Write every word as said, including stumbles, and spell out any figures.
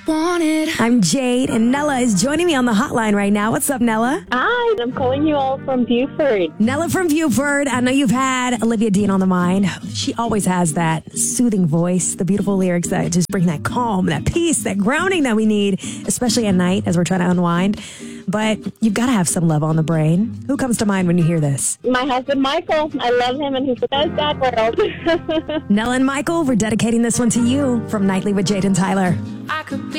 Want it. I'm Jade, and Nella is joining me on the hotline right now. What's up, Nella? Hi, I'm calling you all from Buford. Nella from Buford. I know you've had Olivia Dean on the mind. She always has that soothing voice, the beautiful lyrics that just bring that calm, that peace, that grounding that we need, especially at night as we're trying to unwind. But you've got to have some love on the brain. Who comes to mind when you hear this? My husband, Michael. I love him, and he's the best dad world. Nella and Michael, we're dedicating this one to you from Nightly with Jade and Tyler. I could be